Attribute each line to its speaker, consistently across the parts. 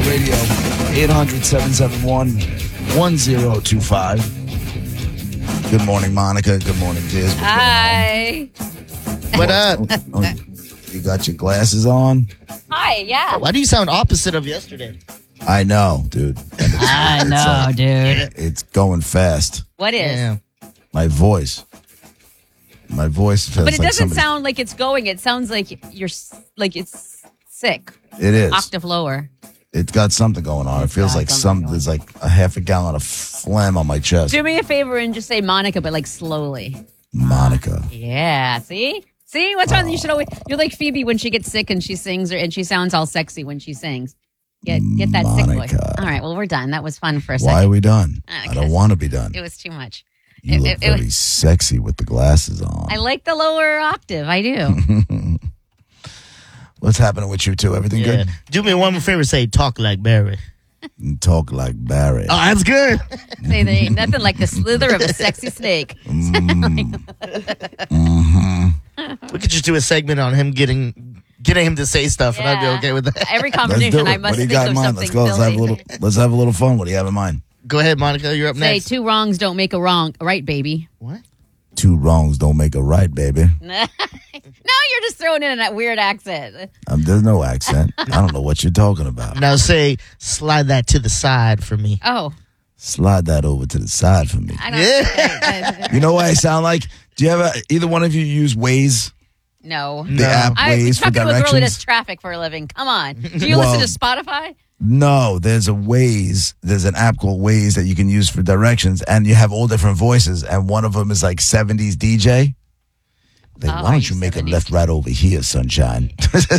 Speaker 1: Ball Radio, 800-771-1025. Good morning, Monica. Good morning, Diz.
Speaker 2: Hi.
Speaker 3: What up?
Speaker 1: You got your glasses on?
Speaker 2: Hi, yeah.
Speaker 3: Why do you sound opposite of yesterday?
Speaker 1: I know, dude.
Speaker 2: I know, dude.
Speaker 1: It's going fast.
Speaker 2: What is?
Speaker 3: Yeah.
Speaker 1: My voice feels
Speaker 2: But it
Speaker 1: like
Speaker 2: doesn't
Speaker 1: somebody...
Speaker 2: sound like it's going. It sounds like it's sick.
Speaker 1: It is.
Speaker 2: Octave lower.
Speaker 1: It's got something going on. It feels
Speaker 2: got
Speaker 1: like
Speaker 2: something
Speaker 1: there's like a half a gallon of phlegm on my chest.
Speaker 2: Do me a favor and just say Monica, but like slowly.
Speaker 1: Monica.
Speaker 2: Yeah. See? What's wrong? You should always. You're like Phoebe when she gets sick and she sings, and she sounds all sexy when she sings. Get that sick voice.
Speaker 1: Monica.
Speaker 2: All right. Well, we're done. That was fun for a second.
Speaker 1: Why are we done? I don't
Speaker 2: 'cause
Speaker 1: want to be done.
Speaker 2: It was too much.
Speaker 1: You look very sexy with the glasses on.
Speaker 2: I like the lower octave. I do.
Speaker 1: What's happening with you two? Everything good?
Speaker 3: Do me one more favor. Say, talk like Barry.
Speaker 1: Talk like Barry.
Speaker 3: Oh, that's good.
Speaker 2: Say there ain't nothing like the slither of a sexy snake.
Speaker 3: We could just do a segment on him getting him to say stuff, and I'd be okay with that.
Speaker 2: Every
Speaker 1: Let's do
Speaker 2: conversation,
Speaker 1: it.
Speaker 2: I must
Speaker 1: What do you
Speaker 2: think
Speaker 1: got
Speaker 2: of
Speaker 1: in mind?
Speaker 2: something
Speaker 1: Let's go.
Speaker 2: silly.
Speaker 1: Let's have a little fun. What do you have in mind?
Speaker 3: Go ahead, Monica. You're up
Speaker 2: Say
Speaker 3: next.
Speaker 2: two wrongs don't make a right, baby.
Speaker 3: What?
Speaker 1: Two wrongs don't make a right, baby.
Speaker 2: No, you're just throwing in that weird accent.
Speaker 1: There's no accent. I don't know what you're talking about.
Speaker 3: Now say, slide that to the side for me.
Speaker 2: Oh,
Speaker 1: Slide that over to the side for me.
Speaker 2: I don't.
Speaker 1: You know what I sound like? Do you ever, either one of you use Waze?
Speaker 2: No.
Speaker 1: The app
Speaker 2: I'm
Speaker 1: Waze for
Speaker 2: talking to a girl that does
Speaker 1: directions?
Speaker 2: traffic for a living. Come on. Do you
Speaker 1: Well-
Speaker 2: listen to Spotify?
Speaker 1: No, there's a Waze. There's an app called Waze that you can use for directions, and you have all different voices, and one of them is like 70s DJ. Like,
Speaker 2: Oh,
Speaker 1: why don't you
Speaker 2: you
Speaker 1: make a
Speaker 2: 70s.
Speaker 1: left right over here, sunshine?
Speaker 2: See,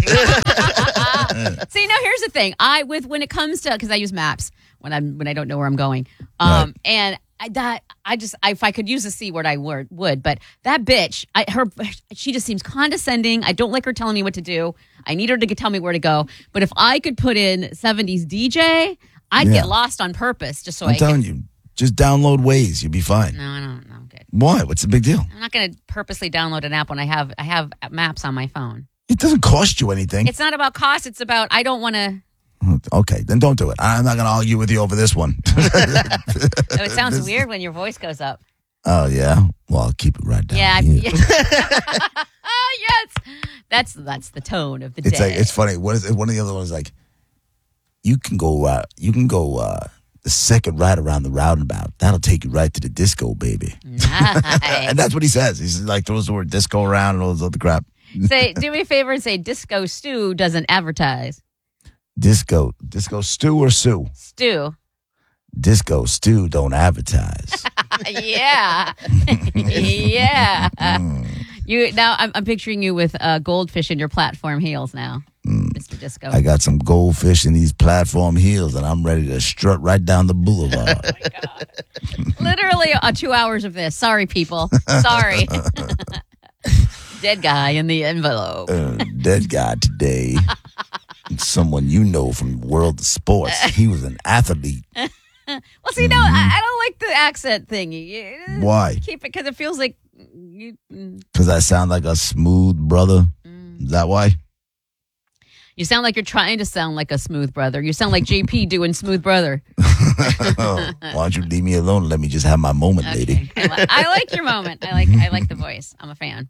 Speaker 2: now here's the thing. When it comes to, because I use maps when I don't know where I'm going,
Speaker 1: Right.
Speaker 2: and if I could use a C word, I would. But that bitch, she just seems condescending. I don't like her telling me what to do. I need her to tell me where to go. But if I could put in 70s DJ, I'd
Speaker 1: Yeah.
Speaker 2: get lost on purpose just so
Speaker 1: I'm telling you, just download Waze. You'll be fine.
Speaker 2: No, I don't know. I'm good.
Speaker 1: Why? What's the big deal?
Speaker 2: I'm not going to purposely download an app when I have maps on my phone.
Speaker 1: It doesn't cost you anything.
Speaker 2: It's not about cost. It's about I don't want to.
Speaker 1: Okay, then don't do it. I'm not going to argue with you over this one.
Speaker 2: It sounds weird when your voice goes up.
Speaker 1: Oh, yeah? Well, I'll keep it right down
Speaker 2: Yeah.
Speaker 1: here.
Speaker 2: Oh, yes. That's the tone of the
Speaker 1: It's
Speaker 2: day.
Speaker 1: like, it's funny. What is it? One of the other ones is like, you can go the second right around the roundabout. That'll take you right to the disco, baby.
Speaker 2: Nice.
Speaker 1: And that's what he says. He's like, throws the word disco around and all this other crap.
Speaker 2: Do me a favor and say Disco Stew doesn't advertise.
Speaker 1: Disco stew or Sue?
Speaker 2: Stew.
Speaker 1: Disco stew don't advertise.
Speaker 2: Yeah. Yeah. I'm picturing you with goldfish in your platform heels now, Mr. Disco.
Speaker 1: I got some goldfish in these platform heels, and I'm ready to strut right down the boulevard.
Speaker 2: Literally 2 hours of this. Sorry, people. Sorry. Dead guy in the envelope.
Speaker 1: Dead guy today. Someone you know from the world of sports. He was an athlete.
Speaker 2: Well, see, no, I don't like the accent thing.
Speaker 1: Why?
Speaker 2: Keep it because it feels like
Speaker 1: Because I sound like a smooth brother. Is that why?
Speaker 2: you sound like you're trying to sound like a smooth brother. You sound like JP doing Smooth Brother.
Speaker 1: Why don't you leave me alone and let me just have my moment, lady?
Speaker 2: I like your moment. I like the voice. I'm a fan.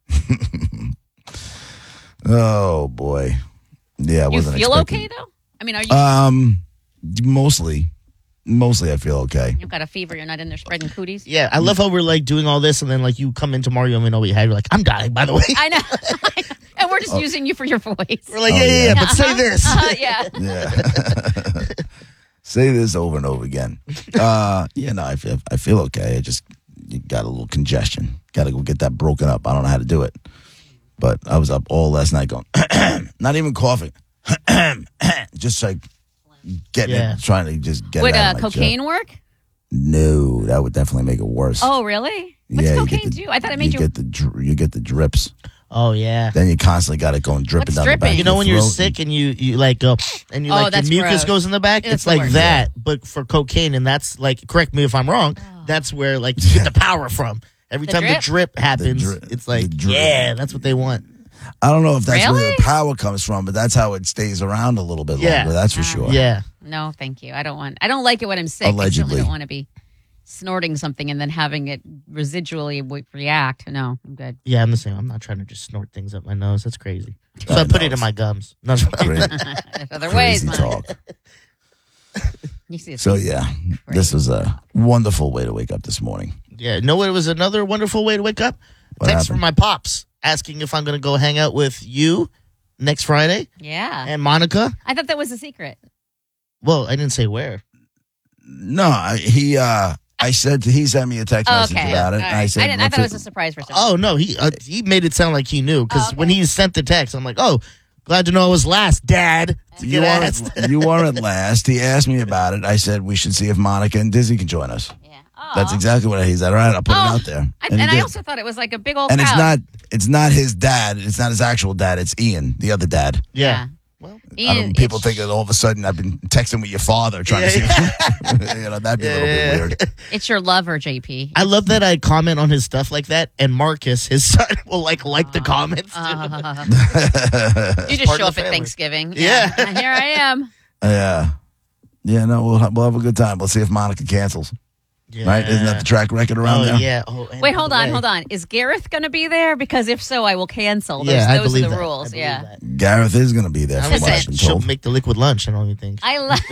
Speaker 1: Oh, boy. Yeah, I
Speaker 2: You
Speaker 1: wasn't
Speaker 2: feel
Speaker 1: expecting.
Speaker 2: okay though? I mean, are you?
Speaker 1: Mostly I feel okay.
Speaker 2: You've got a fever. You're not in there spreading cooties.
Speaker 3: Yeah, I love how we're like doing all this, and then like you come in tomorrow, you don't even know what you had. You're like, I'm dying, by the way.
Speaker 2: I know. And we're just using you for your voice.
Speaker 3: We're like,
Speaker 1: Oh,
Speaker 3: yeah,
Speaker 1: yeah.
Speaker 3: but say this.
Speaker 2: Yeah.
Speaker 1: Yeah. Say this over and over again. I feel okay. You got a little congestion. Got to go get that broken up. I don't know how to do it. But I was up all last night going, not even coughing. Just like getting
Speaker 3: Yeah.
Speaker 1: it, trying to just get
Speaker 2: Would
Speaker 1: it out of my
Speaker 2: cocaine
Speaker 1: chest.
Speaker 2: work?
Speaker 1: No, that would definitely make it worse.
Speaker 2: Oh, really? What's
Speaker 1: you
Speaker 2: cocaine
Speaker 1: get
Speaker 2: do? I thought it made you.
Speaker 1: you get the drips.
Speaker 3: Oh yeah.
Speaker 1: Then you constantly got it going dripping
Speaker 2: What's
Speaker 1: down the back.
Speaker 2: dripping?
Speaker 1: of
Speaker 3: You know
Speaker 1: your
Speaker 3: when you're
Speaker 1: throat.
Speaker 3: sick and you like go and you
Speaker 2: Oh,
Speaker 3: like your
Speaker 2: that's
Speaker 3: mucus
Speaker 2: gross.
Speaker 3: goes in the back.
Speaker 2: It's
Speaker 3: It's
Speaker 2: the
Speaker 3: like
Speaker 2: worst.
Speaker 3: that, but for cocaine, and that's like, correct me if I'm wrong. That's where like you get the power from. Every
Speaker 2: The
Speaker 3: time
Speaker 2: drip?
Speaker 3: the drip happens,
Speaker 1: drip.
Speaker 3: it's like
Speaker 1: The drip.
Speaker 3: yeah, that's what they want.
Speaker 1: I don't know if that's where
Speaker 2: Really?
Speaker 1: the power comes from, but that's how it stays around a little bit
Speaker 3: Yeah.
Speaker 1: longer. That's for sure.
Speaker 3: Yeah.
Speaker 2: No, No, thank you. I don't like it when I'm sick.
Speaker 1: Allegedly.
Speaker 2: I don't want to be snorting something and then having it residually react. No, I'm good.
Speaker 3: Yeah, I'm the same. I'm not trying to just snort things up my nose. That's crazy. So I put it in my gums. No,
Speaker 1: Great,
Speaker 2: Other ways,
Speaker 1: crazy
Speaker 2: Mike.
Speaker 1: talk.
Speaker 2: You see
Speaker 1: So yeah, this was a wonderful way to wake up this morning.
Speaker 3: yeah. No, it was another wonderful way to wake up.
Speaker 1: What
Speaker 3: Text
Speaker 1: happened?
Speaker 3: from my pops asking if I'm going to go hang out with you next Friday
Speaker 2: Yeah.
Speaker 3: and Monica.
Speaker 2: I thought that was a secret.
Speaker 3: Well, I didn't say where.
Speaker 1: No, he sent me a text
Speaker 2: Oh,
Speaker 1: message
Speaker 2: okay.
Speaker 1: about it.
Speaker 2: All
Speaker 1: And I
Speaker 2: right.
Speaker 1: said,
Speaker 2: I thought it was a surprise for some.
Speaker 3: Oh no, he made it sound like he knew because
Speaker 2: Oh, okay.
Speaker 3: when he sent the text, I'm like, oh, glad to know I was last, Dad. To
Speaker 1: you
Speaker 3: get asked.
Speaker 1: weren't last. He asked me about it. I said we should see if Monica and Dizzy can join us.
Speaker 2: Yeah. Oh.
Speaker 1: That's exactly what he said. All right, I'll put it out there.
Speaker 2: And
Speaker 1: he
Speaker 2: I
Speaker 1: did.
Speaker 2: also thought it was like a big old
Speaker 1: And
Speaker 2: crowd.
Speaker 1: it's not his dad. It's not his actual dad. It's Ian, the other dad.
Speaker 3: Yeah.
Speaker 1: People think that all of a sudden I've been texting with your father trying to see. That'd be a little bit weird.
Speaker 2: It's your lover, JP.
Speaker 3: I love that I comment on his stuff like that, and Marcus, his son, will like the comments.
Speaker 2: You just
Speaker 3: part
Speaker 2: show
Speaker 3: of
Speaker 2: up
Speaker 3: the
Speaker 2: at
Speaker 3: family.
Speaker 2: Thanksgiving.
Speaker 3: Yeah.
Speaker 2: Here I am.
Speaker 1: Yeah. No, we'll have a good time. We'll see if Monica cancels.
Speaker 3: Yeah.
Speaker 1: Right? Isn't that the track record around
Speaker 3: Oh
Speaker 1: there?
Speaker 3: yeah. Oh, and
Speaker 2: Wait,
Speaker 3: by
Speaker 2: hold
Speaker 3: the way-
Speaker 2: on. Is Gareth going to be there? Because if so, I will cancel.
Speaker 3: Yeah, I
Speaker 2: Those
Speaker 3: believe
Speaker 2: are the
Speaker 3: that. I
Speaker 2: rules.
Speaker 3: believe
Speaker 2: Yeah.
Speaker 3: that.
Speaker 1: Gareth is going to be there
Speaker 3: I
Speaker 1: from
Speaker 3: was
Speaker 1: what I've
Speaker 3: saying
Speaker 1: been
Speaker 3: she'll
Speaker 1: told.
Speaker 3: make the liquid lunch. I don't even think.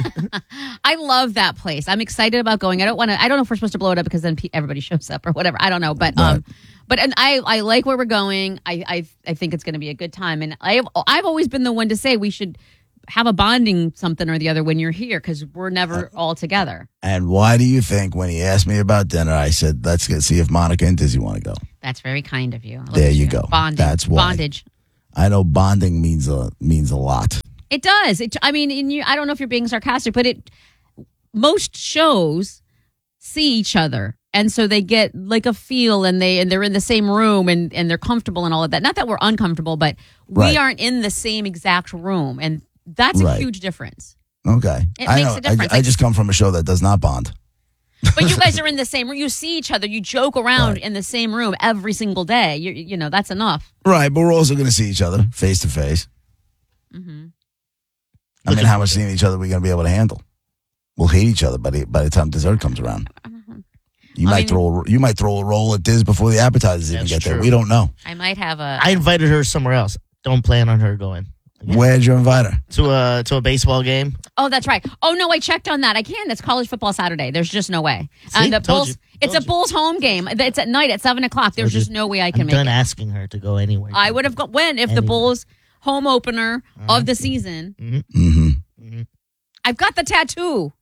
Speaker 2: I love that place. I'm excited about going. I don't know if we're supposed to blow it up because then everybody shows up or whatever. I don't know, but
Speaker 1: Right.
Speaker 2: and I like where we're going. I think it's going to be a good time, and I've always been the one to say we should have a bonding something or the other when you're here because we're never all together.
Speaker 1: And why do you think when he asked me about dinner, I said, let's see if Monica and Dizzy want to go?
Speaker 2: That's very kind of you. Look
Speaker 1: There
Speaker 2: at
Speaker 1: you go.
Speaker 2: Bonding.
Speaker 1: That's why.
Speaker 2: Bondage.
Speaker 1: I know bonding means a lot.
Speaker 2: It does. I don't know if you're being sarcastic, but most shows see each other. And so they get like a feel and they're in the same room and they're comfortable and all of that. Not that we're uncomfortable, but we
Speaker 1: Right.
Speaker 2: aren't in the same exact room. And that's a
Speaker 1: Right.
Speaker 2: huge difference.
Speaker 1: Okay.
Speaker 2: It
Speaker 1: I
Speaker 2: makes
Speaker 1: know.
Speaker 2: a difference.
Speaker 1: I just come from a show that does not bond.
Speaker 2: But you guys are in the same room. You see each other. You joke around
Speaker 1: Right.
Speaker 2: in the same room every single day. You know, that's enough.
Speaker 1: Right, but we're also going to see each other face to face.
Speaker 2: Mm-hmm.
Speaker 1: I mean, how much seeing each other are we going to be able to handle? We'll hate each other by the time dessert comes around. You might throw a roll at Diz before the appetizers even
Speaker 3: That's
Speaker 1: get there.
Speaker 3: true.
Speaker 1: We don't know.
Speaker 2: I might have a.
Speaker 3: I invited her somewhere else. Don't plan on her going. Again.
Speaker 1: Where'd you invite her?
Speaker 3: To a baseball game.
Speaker 2: Oh, that's right. Oh no, I checked on that. I can. It's college football Saturday. There's just no way.
Speaker 3: See?
Speaker 2: And the
Speaker 3: Told
Speaker 2: Bulls.
Speaker 3: you.
Speaker 2: It's
Speaker 3: Told
Speaker 2: a
Speaker 3: you.
Speaker 2: Bulls home game. It's at night at 7:00. There's just no way I can
Speaker 3: I'm
Speaker 2: make
Speaker 3: done
Speaker 2: it.
Speaker 3: asking her to go anywhere.
Speaker 2: I would have went if the
Speaker 3: Anywhere.
Speaker 2: Bulls home opener of the season.
Speaker 1: Mm-hmm.
Speaker 2: I've got the tattoo.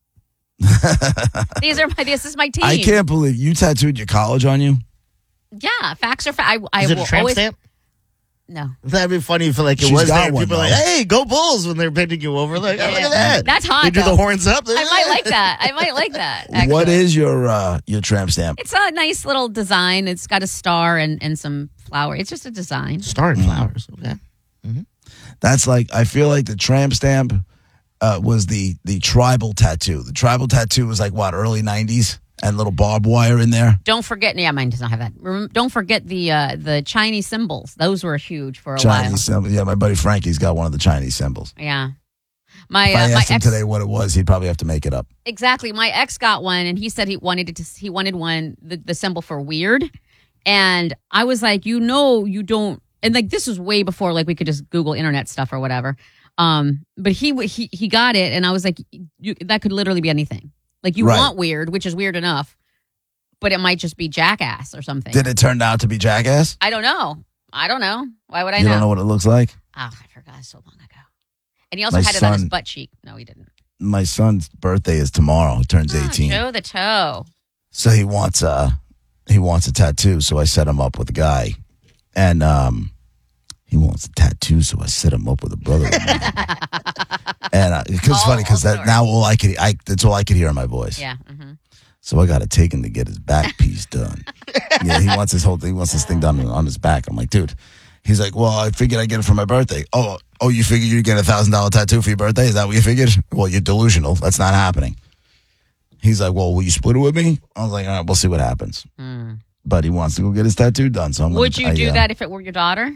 Speaker 2: This is my team.
Speaker 1: I can't believe you tattooed your college on you.
Speaker 2: Yeah, facts are facts. I
Speaker 3: Is it
Speaker 2: will
Speaker 3: a tramp
Speaker 2: always.
Speaker 3: stamp?
Speaker 2: No,
Speaker 3: That'd be funny if like it
Speaker 1: She's
Speaker 3: was
Speaker 1: got
Speaker 3: there.
Speaker 1: one,
Speaker 3: People are like,
Speaker 1: though.
Speaker 3: "Hey, go Bulls!" when they're bending you over. Like, oh, look at that.
Speaker 2: That's hot,
Speaker 3: They do
Speaker 2: though.
Speaker 3: the horns up.
Speaker 2: I might like that. I might like that. Actually.
Speaker 1: What is your tramp stamp?
Speaker 2: It's a nice little design. It's got a star and some flower. It's just a design.
Speaker 3: Star and flowers. Okay.
Speaker 1: That's like, I feel like the tramp stamp was the tribal tattoo. The tribal tattoo was like what, early 90s? And little barbed wire in there.
Speaker 2: Don't forget. Yeah, mine does not have that. Don't forget the Chinese symbols. Those were huge for a
Speaker 1: Chinese symbol. Yeah, my buddy Frankie's got one of the Chinese symbols.
Speaker 2: while. Yeah.
Speaker 1: If I
Speaker 2: My
Speaker 1: asked him
Speaker 2: ex
Speaker 1: today what it was, he'd probably have to make it up.
Speaker 2: exactly. My ex got one, and he said he wanted one the symbol for weird, and I was like, you don't, and like this was way before like we could just Google internet stuff or whatever. But he got it, and I was like, that could literally be anything. Like you
Speaker 1: Right.
Speaker 2: want weird, which is weird enough, but it might just be jackass or something.
Speaker 1: Did it turn out to be Jackass?
Speaker 2: I don't know. Why would I
Speaker 1: You
Speaker 2: know?
Speaker 1: don't know what it looks like?
Speaker 2: Oh, I forgot so long ago. And he also
Speaker 1: My
Speaker 2: had it on his
Speaker 1: son-
Speaker 2: butt cheek. No, he didn't.
Speaker 1: My son's birthday is tomorrow. He turns 18.
Speaker 2: Joe the toe.
Speaker 1: So he wants a tattoo. So I set him up with a guy. And he wants a tattoo, so I set him up with a brother of mine. And it's funny because
Speaker 2: story.
Speaker 1: now that's all I could hear in my voice.
Speaker 2: Yeah. Mm-hmm.
Speaker 1: So I got to take him to get his back piece done. Yeah, he wants this thing done on his back. I'm like, dude. He's like, well, I figured I'd get it for my birthday. Oh, you figured you'd get a $1,000 tattoo for your birthday? Is that what you figured? Well, you're delusional. That's not happening. He's like, well, will you split it with me? I was like, all right, we'll see what happens. But he wants to go get his tattoo done. So
Speaker 2: Would you do that if it were your daughter?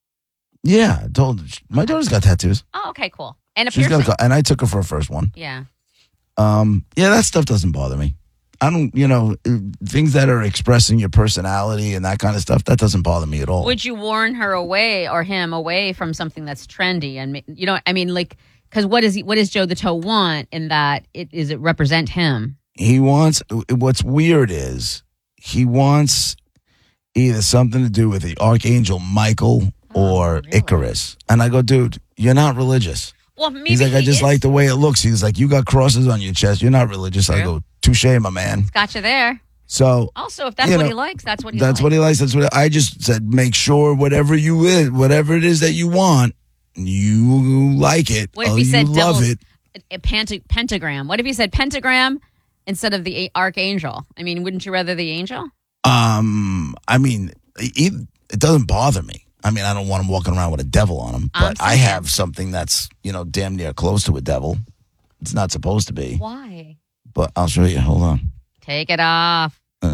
Speaker 1: Yeah, I told her. My daughter's got tattoos.
Speaker 2: Oh, okay, cool. And a
Speaker 1: She's
Speaker 2: piercing.
Speaker 1: got and I took her for her first one.
Speaker 2: Yeah.
Speaker 1: Yeah, that stuff doesn't bother me. I don't, things that are expressing your personality and that kind of stuff, that doesn't bother me at all.
Speaker 2: Would you warn her away or him away from something that's trendy? And because what does Joe the Toe want in that? It represent him?
Speaker 1: He wants, what's weird is he wants either something to do with the Archangel Michael or
Speaker 2: really?
Speaker 1: Icarus. And I go, dude, you're not religious.
Speaker 2: Well, maybe
Speaker 1: He's like, I just
Speaker 2: is.
Speaker 1: like the way it looks. He's like, you got crosses on your chest. You're not religious. I go, touche, my man.
Speaker 2: Got you there.
Speaker 1: So
Speaker 2: Also, if that's what he likes, that's what he
Speaker 1: that's
Speaker 2: likes.
Speaker 1: what he likes. That's what I just said. Make sure whatever it is that you want, you like it.
Speaker 2: What if he said
Speaker 1: you love it?
Speaker 2: Pentagram? What if he said pentagram instead of the archangel? I mean, wouldn't you rather the angel?
Speaker 1: I mean, it doesn't bother me. I mean, I don't want him walking around with a devil on him, but I have something that's, damn near close to a devil. It's not supposed to be.
Speaker 2: Why?
Speaker 1: But I'll show you. Hold on.
Speaker 2: Take it off. Yeah,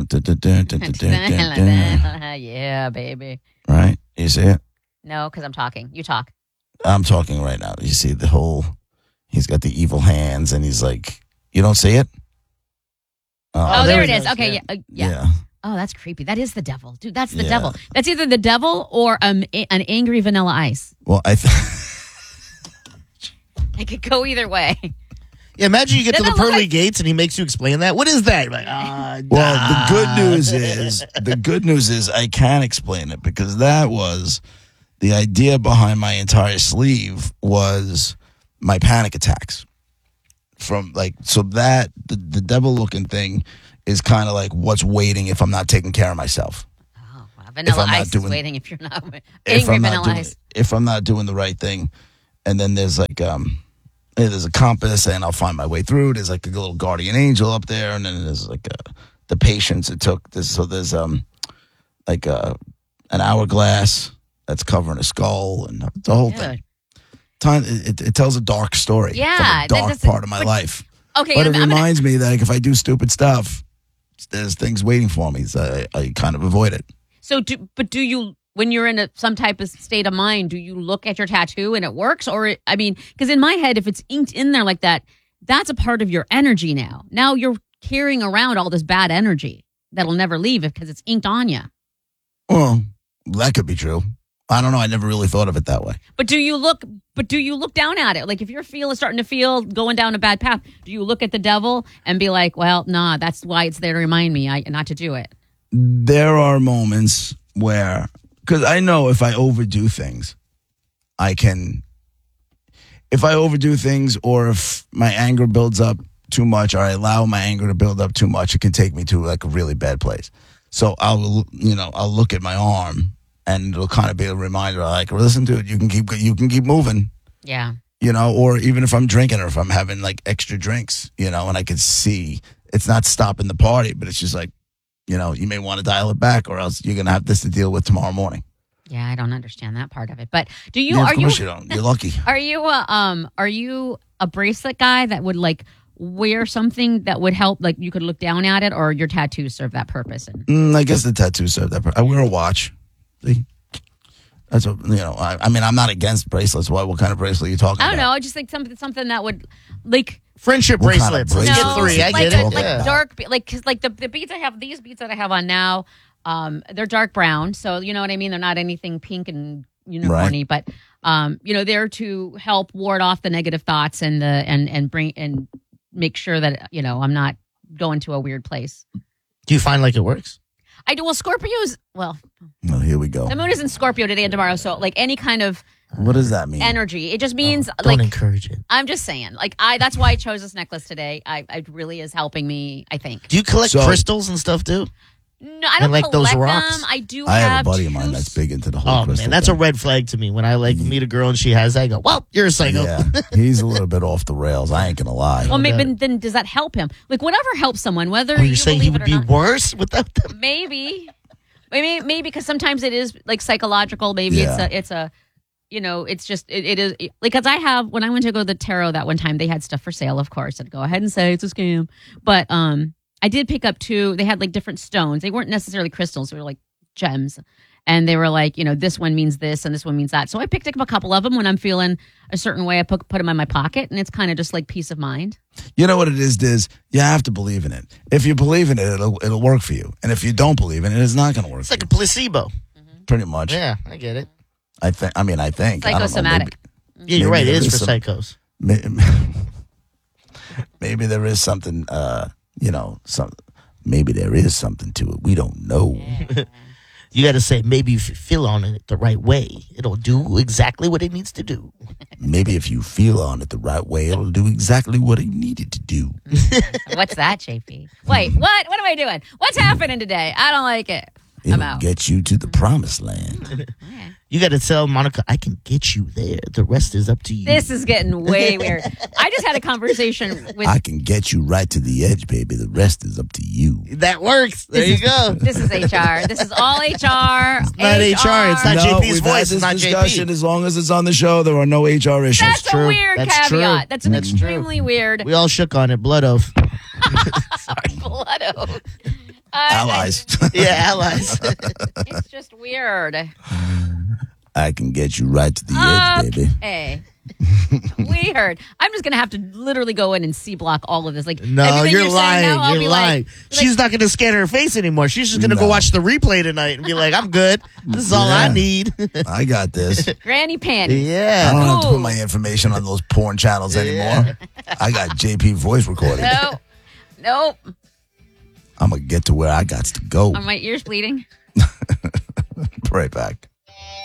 Speaker 2: baby.
Speaker 1: Right? You see it?
Speaker 2: No, because I'm talking. You talk.
Speaker 1: I'm talking right now. You see he's got the evil hands and he's like, you don't see it?
Speaker 2: Oh, there it is.
Speaker 3: goes,
Speaker 2: Okay,
Speaker 3: yeah.
Speaker 2: yeah. Oh, that's creepy. That is the devil. Dude, that's the devil. That's either the devil or an angry Vanilla Ice.
Speaker 1: Well,
Speaker 2: It could go either way.
Speaker 3: Yeah, imagine you get to
Speaker 2: Doesn't
Speaker 3: the
Speaker 2: it look
Speaker 3: pearly
Speaker 2: like-
Speaker 3: gates and he makes you explain that. What is that? You're like,
Speaker 1: well, the good news is I can explain it because that was the idea behind my entire sleeve was my panic attacks. The devil looking thing is kind of like what's waiting if I'm not taking care of myself.
Speaker 2: Oh, wow. Vanilla
Speaker 1: I'm not
Speaker 2: Ice is
Speaker 1: doing-
Speaker 2: waiting if you're not.
Speaker 1: If
Speaker 2: Angry
Speaker 1: I'm not
Speaker 2: Vanilla
Speaker 1: doing,
Speaker 2: Ice.
Speaker 1: if I'm not doing the right thing, and then there's like there's a compass and I'll find my way through. There's like a little guardian angel up there, and then there's like the patience it took. So there's like an hourglass that's covering a skull and the whole thing. Time it tells a dark story.
Speaker 2: Yeah,
Speaker 1: from a dark part of my life.
Speaker 2: Okay,
Speaker 1: But it
Speaker 2: I'm gonna-
Speaker 1: reminds me that like, if I do stupid stuff, there's things waiting for me. So I kind of avoid it.
Speaker 2: So, do you, when you're in some type of state of mind, do you look at your tattoo and it works? Or, because in my head, if it's inked in there like that, that's a part of your energy now. Now you're carrying around all this bad energy that'll never leave because it's inked on you.
Speaker 1: Well, that could be true. I don't know. I never really thought of it that way.
Speaker 2: But do you look down at it? Like if you're starting to feel going down a bad path, do you look at the devil and be like, well, nah, that's why it's there to remind me not to do it?
Speaker 1: There are moments where, because I know if I overdo things, if I overdo things or if my anger builds up too much or I allow my anger to build up too much, it can take me to like a really bad place. So I'll look at my arm and it'll kind of be a reminder like, listen, dude, you can keep moving.
Speaker 2: Yeah.
Speaker 1: Or even if I'm drinking or if I'm having like extra drinks, and I can see it's not stopping the party, but it's just like, you may want to dial it back or else you're going to have this to deal with tomorrow morning.
Speaker 2: Yeah, I don't understand that part of it. But do you,
Speaker 1: Yeah,
Speaker 2: are
Speaker 1: of course you don't. You're lucky.
Speaker 2: Are you a bracelet guy that would like wear something that would help, like you could look down at it, or your tattoos serve that purpose?
Speaker 1: I guess the tattoos serve that purpose. I wear a watch. See? That's what, I mean, I'm not against bracelets. What kind of bracelet are you talking
Speaker 2: I
Speaker 1: about?
Speaker 2: don't know. I just think something that would like
Speaker 3: friendship
Speaker 1: What kind of
Speaker 3: bracelets. Let's
Speaker 1: bracelet?
Speaker 3: get three. I
Speaker 2: like
Speaker 3: get
Speaker 2: a,
Speaker 3: it.
Speaker 2: like
Speaker 3: Yeah.
Speaker 2: dark, like the beads I have. These beads that I have on now, they're dark brown. So you know what I mean. They're not anything pink and unicorny, but they're to help ward off the negative thoughts and bring and make sure that I'm not going to a weird place.
Speaker 3: Do you find like it works?
Speaker 2: I do. Well, Scorpios. Well,
Speaker 1: Well, here we go.
Speaker 2: the moon is in Scorpio today and tomorrow, so like any kind of
Speaker 1: What does that mean?
Speaker 2: energy, it just means
Speaker 3: Don't
Speaker 2: like
Speaker 3: encourage it.
Speaker 2: I'm just saying. Like that's why I chose this necklace today. It really is helping me. I think.
Speaker 3: Do you collect
Speaker 1: So-
Speaker 3: crystals and stuff too?
Speaker 2: No, I don't
Speaker 3: like those
Speaker 2: collect
Speaker 3: rocks?
Speaker 2: them. I do.
Speaker 1: I have a
Speaker 2: have
Speaker 1: buddy of mine
Speaker 2: two
Speaker 1: that's big into the whole
Speaker 3: Oh
Speaker 1: crystal
Speaker 3: man, that's a
Speaker 1: thing.
Speaker 3: red flag to me. When I like meet a girl and she has that, I go, "Well, you're a psycho."
Speaker 1: Yeah, he's a little bit off the rails. I ain't gonna lie.
Speaker 2: Well, maybe then does that help him? Like whatever helps someone, whether
Speaker 3: Oh,
Speaker 2: you
Speaker 3: you're saying he
Speaker 2: believe
Speaker 3: would
Speaker 2: it or
Speaker 3: be
Speaker 2: not.
Speaker 3: worse without them?
Speaker 2: Maybe because sometimes it is like psychological. Maybe
Speaker 1: Yeah.
Speaker 2: it's just it is like because I have when I went to go to the tarot that one time they had stuff for sale. Of course, I'd go ahead and say it's a scam, but I did pick up two. They had like different stones. They weren't necessarily crystals. They were like gems, And they were like, this one means this and this one means that. So I picked up a couple of them when I'm feeling a certain way. I put them in my pocket, and it's kind of just like peace of mind.
Speaker 1: You know what it is, Diz? You have to believe in it. If you believe in it, it'll work for you. And if you don't believe in it, it's not going to work.
Speaker 3: It's like a placebo.
Speaker 1: Pretty much.
Speaker 3: Yeah, I get it.
Speaker 1: I think.
Speaker 2: Psychosomatic.
Speaker 3: Yeah, you're right. It is for
Speaker 1: some,
Speaker 3: psychos.
Speaker 1: Maybe there is something, maybe there is something to it. We don't know.
Speaker 3: You got to say, maybe if you feel on it the right way, it'll do exactly what it needs to do.
Speaker 1: Maybe if you feel on it the right way, it'll do exactly what it needed to do.
Speaker 2: What's that, JP? Wait, what? What am I doing? What's happening today? I don't like it. I'm
Speaker 1: It'll
Speaker 2: out.
Speaker 1: get you to the promised land.
Speaker 2: Okay.
Speaker 3: You got to tell Monica, I can get you there. The rest is up to you.
Speaker 2: This is getting way weird. I just had a conversation with.
Speaker 1: I can get you right to the edge, baby. The rest is up to you.
Speaker 3: That works. There you go.
Speaker 2: This is HR. This is all HR. It's
Speaker 3: not HR. It's not JP's
Speaker 1: we've
Speaker 3: voice.
Speaker 1: had
Speaker 3: It's
Speaker 1: this
Speaker 3: not
Speaker 1: discussion.
Speaker 3: JP.
Speaker 1: As long as it's on the show, there are no HR issues.
Speaker 2: That's a
Speaker 3: true.
Speaker 2: weird
Speaker 3: That's
Speaker 2: caveat.
Speaker 3: true.
Speaker 2: That's an
Speaker 3: That's
Speaker 2: extremely weird.
Speaker 3: We all shook on it. Blood oath.
Speaker 2: Sorry, blood oath.
Speaker 1: Allies.
Speaker 3: Yeah, allies.
Speaker 2: It's just weird.
Speaker 1: I can get you right to the edge, baby.
Speaker 2: Hey. Weird. I'm just gonna have to literally go in and C-block all of this. Like,
Speaker 3: No,
Speaker 2: everything
Speaker 3: you're
Speaker 2: saying
Speaker 3: lying.
Speaker 2: now, I'll
Speaker 3: You're
Speaker 2: be
Speaker 3: lying.
Speaker 2: like,
Speaker 3: She's not going to scan her face anymore. She's just going to go
Speaker 1: No.
Speaker 3: watch the replay tonight and be like, I'm good. This is all I
Speaker 1: Yeah.
Speaker 3: need.
Speaker 1: I got this.
Speaker 2: Granny panties.
Speaker 1: I
Speaker 3: Yeah.
Speaker 1: don't have to
Speaker 2: Ooh.
Speaker 1: put my information on those porn channels anymore. I got JP voice recording.
Speaker 2: No. Nope.
Speaker 1: I'm going to get to where I got to go.
Speaker 2: Are my ears bleeding?
Speaker 1: Right back.